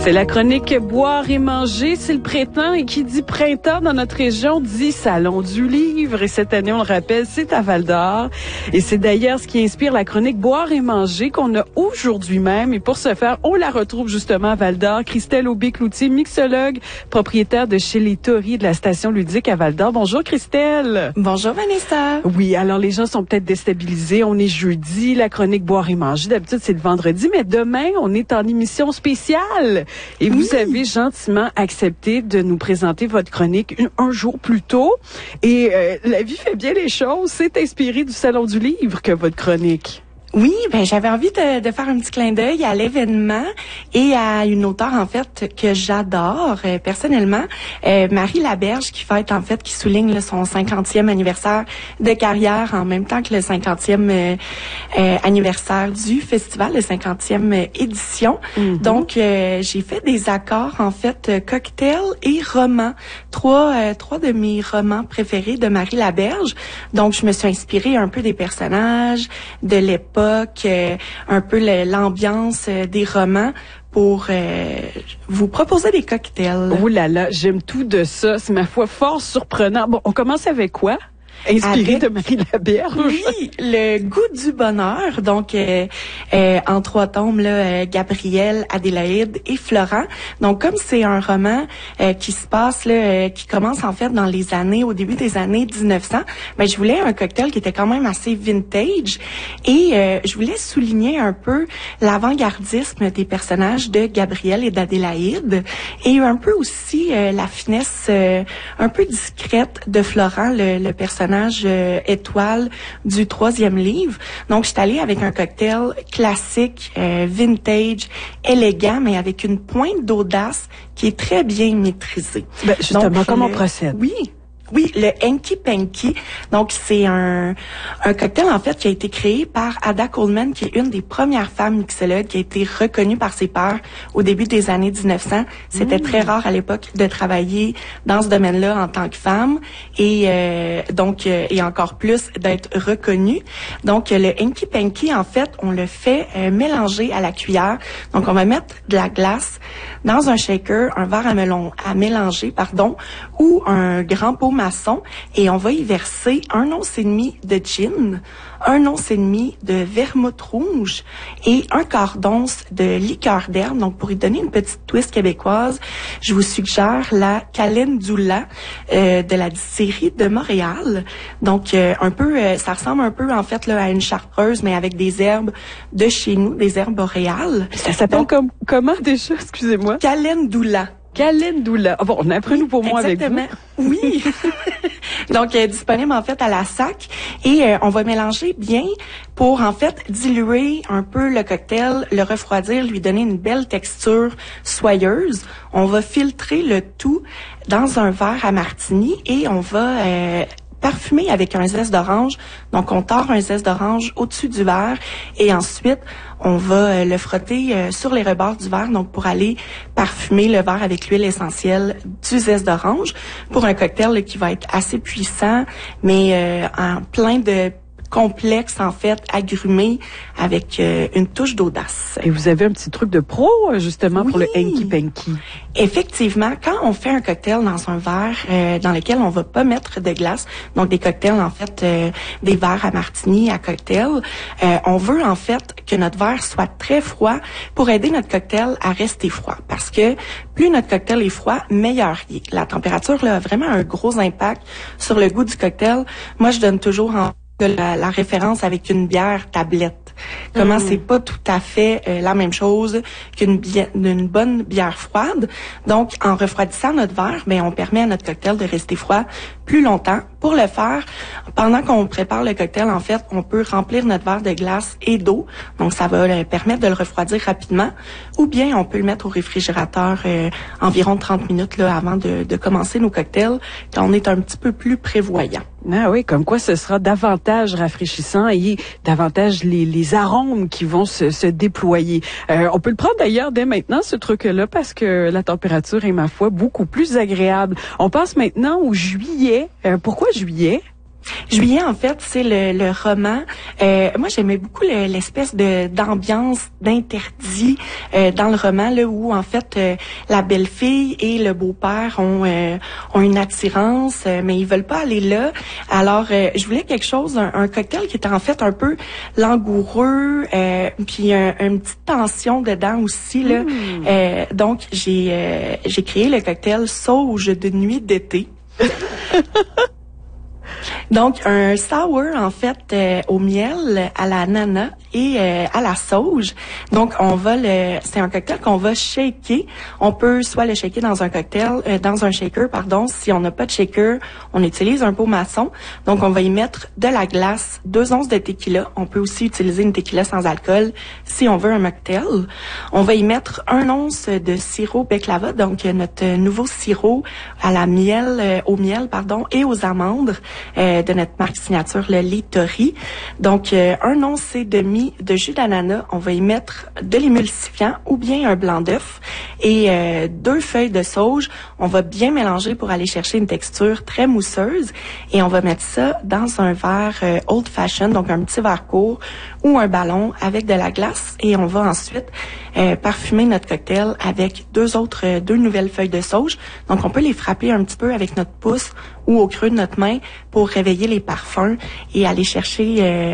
C'est la chronique Boire et manger, c'est le printemps et qui dit printemps dans notre région dit Salon du livre et cette année, on le rappelle, c'est à Val-d'Or et c'est d'ailleurs ce qui inspire la chronique Boire et manger qu'on a aujourd'hui même et pour ce faire, on la retrouve justement à Val-d'Or. Christelle Aubé-Cloutier, mixologue, propriétaire de chez les Tories de la station ludique à Val-d'Or. Bonjour Christelle. Bonjour Vanessa. Oui, alors les gens sont peut-être déstabilisés. On est jeudi, la chronique Boire et manger. D'habitude, c'est le vendredi, mais demain, on est en émission spéciale. Et vous avez gentiment accepté de nous présenter votre chronique un jour plus tôt. Et la vie fait bien les choses. C'est inspiré du Salon du livre que votre chronique. Oui, ben j'avais envie de faire un petit clin d'œil à l'événement et à une auteure en fait que j'adore personnellement, Marie Laberge qui fête en fait qui souligne son 50e anniversaire de carrière en même temps que le 50e anniversaire du festival, le 50e édition. Mm-hmm. Donc j'ai fait des accords en fait cocktail et romans, trois de mes romans préférés de Marie Laberge. Donc je me suis inspirée un peu des personnages de l'époque, un peu l'ambiance des romans pour vous proposer des cocktails. Oh là là, j'aime tout de ça. C'est ma foi fort surprenant. Bon, on commence avec quoi? Inspiré de Marie Laberge. Oui, le goût du bonheur. Donc, en 3 tomes, là, Gabrielle, Adélaïde et Florent. Donc, comme c'est un roman qui se passe, là, qui commence en fait au début des années 1900, ben, je voulais un cocktail qui était quand même assez vintage et je voulais souligner un peu l'avant-gardisme des personnages de Gabrielle et d'Adélaïde et un peu aussi la finesse un peu discrète de Florent, le personnage étoile du 3e livre. Donc, je suis allée avec un cocktail classique, vintage, élégant, mais avec une pointe d'audace qui est très bien maîtrisée. Ben, justement, donc, comment on procède? Oui, le Hanky Panky. Donc, c'est un cocktail, en fait, qui a été créé par Ada Coleman, qui est une des premières femmes mixologues qui a été reconnue par ses pairs au début des années 1900. C'était très rare à l'époque de travailler dans ce domaine-là en tant que femme et et encore plus d'être reconnue. Donc, le Hanky Panky, en fait, on le fait mélanger à la cuillère. Donc, on va mettre de la glace dans un shaker, un verre à mélanger, ou un grand pot maçon et on va y verser 1,5 once de gin, 1 once de vermouth rouge et 1/4 d'once de liqueur d'herbe. Donc, pour y donner une petite twist québécoise, je vous suggère la Calendula de la distillerie de Montréal. Donc, ça ressemble un peu en fait là, à une chartreuse, mais avec des herbes de chez nous, des herbes boréales. Ça s'appelle comment déjà? Excusez-moi. Calendula. Calendula. Ah bon, on a appris nous pour moi avec vous. Oui. Donc, disponible en fait à la SAC et on va mélanger bien pour en fait diluer un peu le cocktail, le refroidir, lui donner une belle texture soyeuse. On va filtrer le tout dans un verre à martini et on va parfumé avec un zeste d'orange. Donc, on tord un zeste d'orange au-dessus du verre et ensuite, on va le frotter sur les rebords du verre, donc pour aller parfumer le verre avec l'huile essentielle du zeste d'orange pour un cocktail là, qui va être assez puissant, mais en plein de complexe, en fait, agrumé avec une touche d'audace. Et vous avez un petit truc de pro, justement, pour le Hanky Panky. Effectivement, quand on fait un cocktail dans un verre dans lequel on va pas mettre de glace, donc des cocktails, en fait, des verres à martini, à cocktail, on veut, en fait, que notre verre soit très froid pour aider notre cocktail à rester froid. Parce que plus notre cocktail est froid, meilleur il est. La température, là, a vraiment un gros impact sur le goût du cocktail. Moi, je donne toujours la référence avec une bière tablette. Comment c'est pas tout à fait la même chose qu'une bonne bière froide. Donc, en refroidissant notre verre, on permet à notre cocktail de rester froid plus longtemps. Pour le faire, pendant qu'on prépare le cocktail, en fait, on peut remplir notre verre de glace et d'eau. Donc, ça va permettre de le refroidir rapidement. Ou bien, on peut le mettre au réfrigérateur environ 30 minutes là, avant de commencer nos cocktails, quand on est un petit peu plus prévoyant. Ah oui, comme quoi ce sera davantage rafraîchissant et davantage les arômes qui vont se déployer. On peut le prendre d'ailleurs dès maintenant, ce truc-là, parce que la température est, ma foi, beaucoup plus agréable. On passe maintenant au juillet. Pourquoi juillet? Juillet, en fait, c'est le roman. Moi, j'aimais beaucoup l'espèce d'ambiance d'interdit dans le roman, là où en fait la belle-fille et le beau-père ont une attirance, mais ils veulent pas aller là. Alors, je voulais quelque chose, un cocktail qui était en fait un peu langoureux, puis une petite tension dedans aussi là. Donc, j'ai créé le cocktail Sauge de nuit d'été. Donc, un sour, en fait, au miel, à la nana et à la sauge. Donc, c'est un cocktail qu'on va shaker. On peut soit le shaker dans un shaker, pardon. Si on n'a pas de shaker, on utilise un pot maçon. Donc, on va y mettre de la glace, 2 onces de tequila. On peut aussi utiliser une tequila sans alcool si on veut un mocktail. On va y mettre 1 once de sirop baklava, donc notre nouveau sirop à la miel, au miel, pardon, et aux amandes. De notre marque signature, le Litori. Donc, 1 once et demi de jus d'ananas. On va y mettre de l'émulsifiant ou bien un blanc d'œuf et 2 feuilles de sauge. On va bien mélanger pour aller chercher une texture très mousseuse et on va mettre ça dans un verre old fashion, donc un petit verre court ou un ballon avec de la glace et on va ensuite parfumer notre cocktail avec 2 nouvelles feuilles de sauge. Donc, on peut les frapper un petit peu avec notre pouce ou au creux de notre main pour réveiller les parfums et aller chercher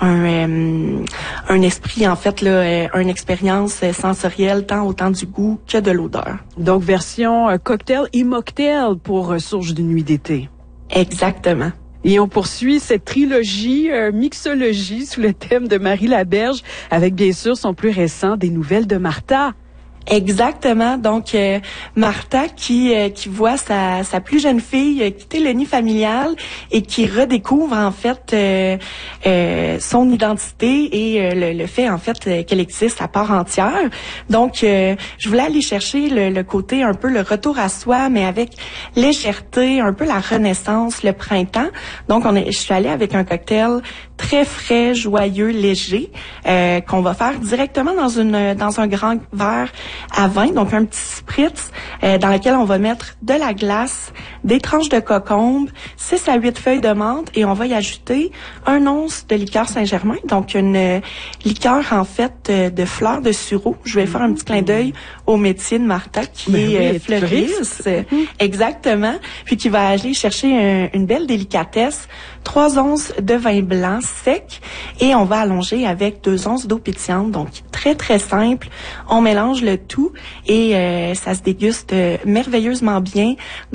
un esprit, en fait, là, une expérience sensorielle, tant autant du goût que de l'odeur. Donc, version cocktail et mocktail pour Sauge de nuit d'été. Exactement. Et on poursuit cette trilogie, mixologie, sous le thème de Marie Laberge, avec bien sûr son plus récent, Des nouvelles de Martha. Exactement. Donc, Martha qui voit sa plus jeune fille quitter le nid familial et qui redécouvre en fait son identité et le fait en fait qu'elle existe à part entière. Donc, je voulais aller chercher le côté un peu le retour à soi, mais avec légèreté, un peu la renaissance, le printemps. Donc, je suis allée avec un cocktail très frais, joyeux, léger, qu'on va faire directement dans un grand verre à vin, donc un petit spritz dans lequel on va mettre de la glace, des tranches de cocombe, 6 à 8 feuilles de menthe et on va y ajouter 1 once de liqueur Saint-Germain, donc une liqueur en fait de fleurs de sureau. Je vais faire un petit clin d'œil au métier de Martha qui est fleuriste. Exactement. Puis qui va aller chercher une belle délicatesse, 3 onces de vin blanc sec et on va allonger avec 2 onces d'eau pétillante. Donc, très, très simple. On mélange le tout et ça se déguste merveilleusement bien